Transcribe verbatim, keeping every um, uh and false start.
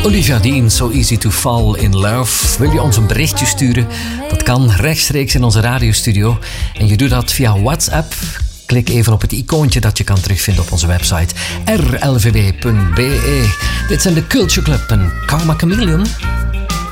Olivia Dean, So Easy to Fall in Love. Wil je ons een berichtje sturen? Dat kan rechtstreeks in onze radiostudio. En je doet dat via WhatsApp. Klik even op het icoontje dat je kan terugvinden op onze website r l v b punt b e. Dit zijn de Culture Club en Karma Chameleon.